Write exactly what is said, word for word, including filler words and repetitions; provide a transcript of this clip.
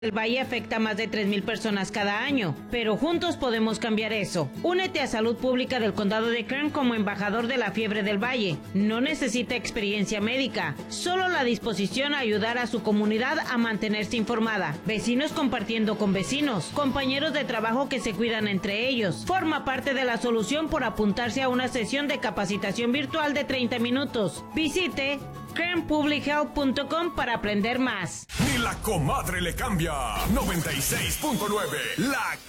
El Valle afecta a más de tres mil personas cada año, pero juntos podemos cambiar eso. Únete a Salud Pública del Condado de Kern como embajador de la fiebre del Valle. No necesita experiencia médica, solo la disposición a ayudar a su comunidad a mantenerse informada. Vecinos compartiendo con vecinos, compañeros de trabajo que se cuidan entre ellos. Forma parte de la solución por apuntarse a una sesión de capacitación virtual de treinta minutos. Visite kern public health punto com para aprender más. Ni la comadre le cambia. noventa y seis punto nueve, La